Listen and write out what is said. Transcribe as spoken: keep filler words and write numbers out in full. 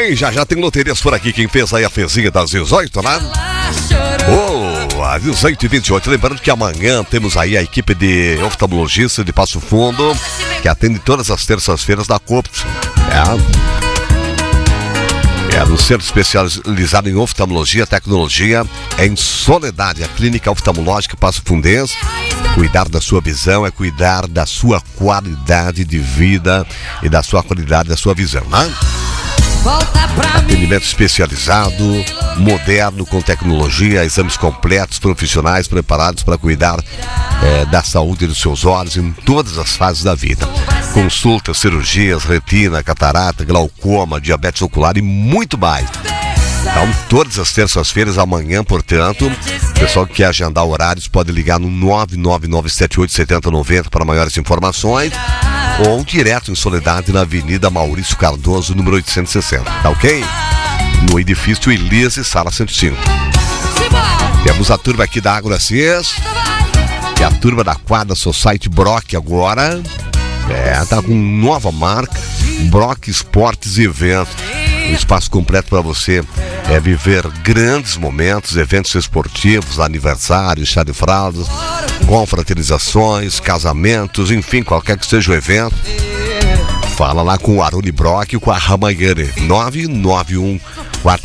bem, já já tem loterias por aqui. Quem fez aí a fezinha das dezoito, né? Oh, às dezoito e vinte e oito. Lembrando que amanhã temos aí a equipe de oftalmologista de Passo Fundo, que atende todas as terças-feiras da COPT. É. É no Centro Especializado em Oftalmologia, Tecnologia, em Soledade, a Clínica Oftalmológica Passo Fundense. Cuidar da sua visão é cuidar da sua qualidade de vida e da sua qualidade da sua visão, né? Atendimento especializado, moderno, com tecnologia, exames completos, profissionais preparados para cuidar é, da saúde dos seus olhos em todas as fases da vida. Consultas, cirurgias, retina, catarata, glaucoma, diabetes ocular e muito mais. Então, todas as terças-feiras, amanhã, portanto, o pessoal que quer agendar horários pode ligar no nove nove nove sete oito sete zero nove zero para maiores informações, ou direto em Soledade, na Avenida Maurício Cardoso, número oitocentos e sessenta, tá ok? No edifício Elise, sala cento e cinco. Temos a turma aqui da AgroAciês, que é a turma da Quadra Society Brock agora. É, tá com nova marca, Brock Esportes e Eventos. Um espaço completo para você é, viver grandes momentos, eventos esportivos, aniversários, chá de fraldas, confraternizações, casamentos, enfim, qualquer que seja o evento. Fala lá com o Aruni Brock e com a Ramayane. nove nove um quatro